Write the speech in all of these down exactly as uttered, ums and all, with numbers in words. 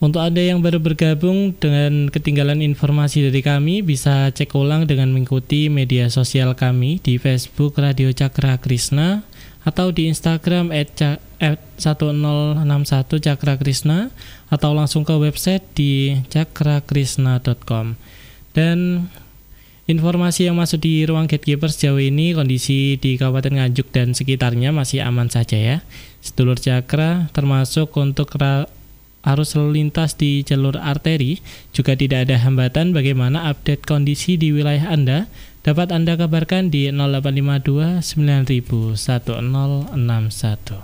Untuk Anda yang baru bergabung dengan ketinggalan informasi dari kami, bisa cek ulang dengan mengikuti media sosial kami di Facebook Radio Cakra Krishna atau di Instagram at satu nol enam satu Cakra Krishna atau langsung ke website di cakrakrishna dot com. Dan informasi yang masuk di ruang Gatekeeper sejauh ini, kondisi di Kabupaten Nganjuk dan sekitarnya masih aman saja ya. Sedulur Cakra, termasuk untuk ra- arus lalu lintas di jalur arteri juga tidak ada hambatan. Bagaimana update kondisi di wilayah Anda? Dapat Anda kabarkan di nol delapan lima dua sembilan nol nol satu nol enam satu.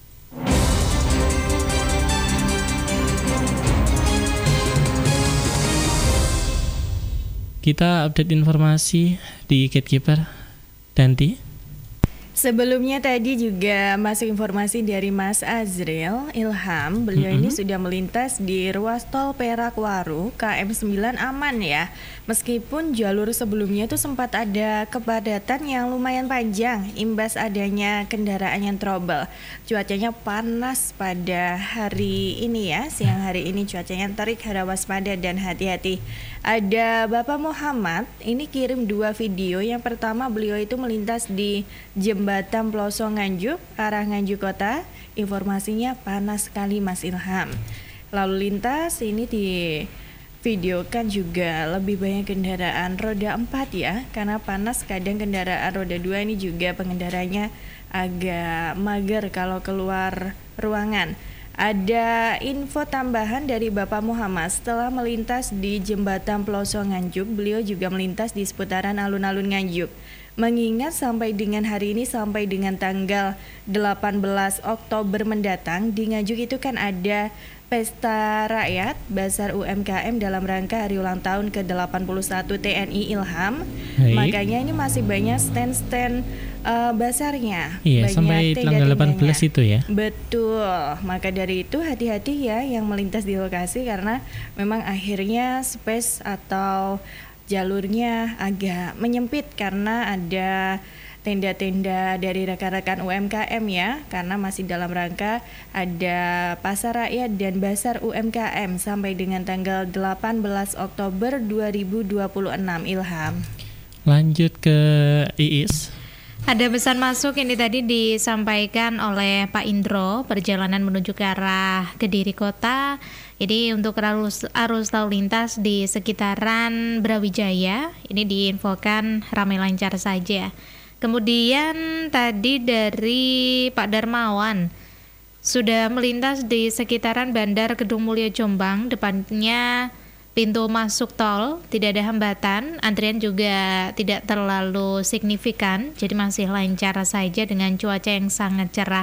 Kita update informasi di Gatekeeper. Danti. Sebelumnya tadi juga masuk informasi dari Mas Azril Ilham. Beliau mm-hmm. ini sudah melintas di ruas tol Perak Waru K M sembilan aman ya. Meskipun jalur sebelumnya itu sempat ada kepadatan yang lumayan panjang imbas adanya kendaraan yang trouble. Cuacanya panas pada hari ini ya. Siang hari ini cuacanya terik, harap waspada dan hati-hati. Ada Bapak Muhammad ini kirim dua video. Yang pertama, beliau itu melintas di Jembatan Ploso Nganjuk arah Nganjuk Kota. Informasinya panas sekali Mas Ilham. Lalu lintas ini di videokan juga lebih banyak kendaraan roda empat ya, karena panas. Kadang kendaraan roda dua ini juga pengendaranya agak mager kalau keluar ruangan. Ada info tambahan dari Bapak Muhammad. Setelah melintas di Jembatan Ploso Nganjuk, beliau juga melintas di seputaran alun-alun Nganjuk. Mengingat sampai dengan hari ini, sampai dengan tanggal delapan belas Oktober mendatang, di Nganjuk itu kan ada Pesta Rakyat Basar U M K M dalam rangka hari ulang tahun ke delapan puluh satu T N I Ilham. Hai. Makanya ini masih banyak stand-stand uh, basarnya. Iya, banyak sampai tanggal delapan belas itu ya. Betul. Maka dari itu hati-hati ya yang melintas di lokasi, karena memang akhirnya space atau jalurnya agak menyempit karena ada tenda-tenda dari rekan-rekan U M K M ya, karena masih dalam rangka ada Pasar Rakyat dan Basar U M K M sampai dengan tanggal delapan belas Oktober dua ribu dua puluh enam. Ilham. Lanjut ke Iis. Ada pesan masuk ini tadi disampaikan oleh Pak Indro, perjalanan menuju ke arah Kediri Kota. Jadi untuk arus, arus lalu lintas di sekitaran Brawijaya ini diinfokan ramai lancar saja. Kemudian tadi dari Pak Darmawan, sudah melintas di sekitaran Bandar Kedung Mulyo Jombang, depannya pintu masuk tol, tidak ada hambatan, antrian juga tidak terlalu signifikan, jadi masih lancar saja dengan cuaca yang sangat cerah.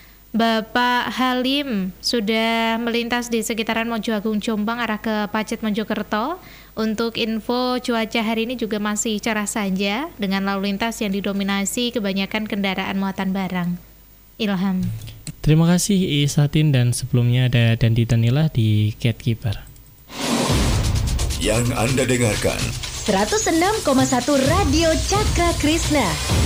Bapak Halim sudah melintas di sekitaran Mojo Agung Jombang arah ke Pacet Mojokerto. Untuk info cuaca hari ini juga masih cerah saja dengan lalu lintas yang didominasi kebanyakan kendaraan muatan barang. Ilham. Terima kasih Isatin, dan sebelumnya ada Dandi Tanila di Gatekeeper. Yang Anda dengarkan seratus enam koma satu Radio Cakra Krishna.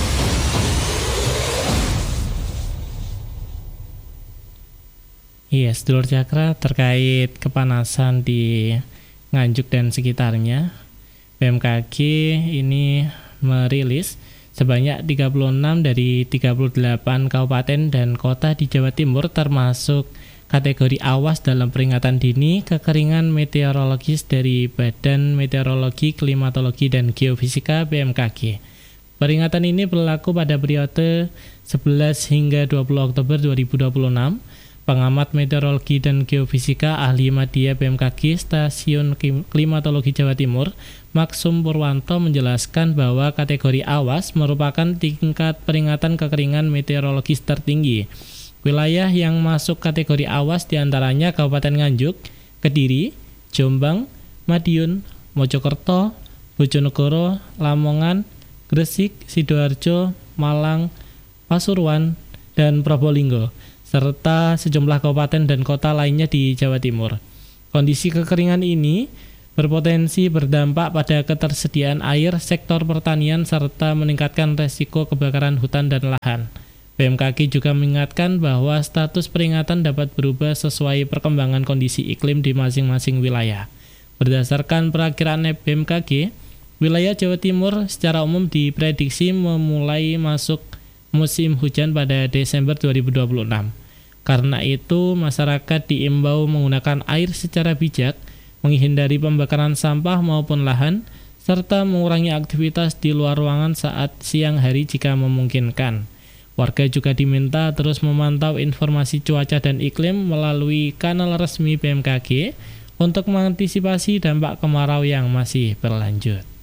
Iya, sedulur Cakra, terkait kepanasan di Nganjuk dan sekitarnya, B M K G ini merilis sebanyak tiga puluh enam dari tiga puluh delapan kabupaten dan kota di Jawa Timur termasuk kategori awas dalam peringatan dini kekeringan meteorologis dari Badan Meteorologi, Klimatologi, dan Geofisika B M K G. Peringatan ini berlaku pada periode sebelas hingga dua puluh Oktober dua ribu dua puluh enam. Pengamat Meteorologi dan Geofisika Ahli Madya B M K G Stasiun Klimatologi Jawa Timur, Maksum Purwanto, menjelaskan bahwa kategori awas merupakan tingkat peringatan kekeringan meteorologis tertinggi. Wilayah yang masuk kategori awas diantaranya Kabupaten Nganjuk, Kediri, Jombang, Madiun, Mojokerto, Bojonegoro, Lamongan, Gresik, Sidoarjo, Malang, Pasuruan, dan Probolinggo, serta sejumlah kabupaten dan kota lainnya di Jawa Timur. Kondisi kekeringan ini berpotensi berdampak pada ketersediaan air, sektor pertanian, serta meningkatkan resiko kebakaran hutan dan lahan. B B M K G juga mengingatkan bahwa status peringatan dapat berubah sesuai perkembangan kondisi iklim di masing-masing wilayah. Berdasarkan perakiraan B M K G, wilayah Jawa Timur secara umum diprediksi memulai masuk musim hujan pada Desember dua ribu dua puluh enam. Karena itu, masyarakat diimbau menggunakan air secara bijak, menghindari pembakaran sampah maupun lahan, serta mengurangi aktivitas di luar ruangan saat siang hari jika memungkinkan. Warga juga diminta terus memantau informasi cuaca dan iklim melalui kanal resmi B M K G untuk mengantisipasi dampak kemarau yang masih berlanjut.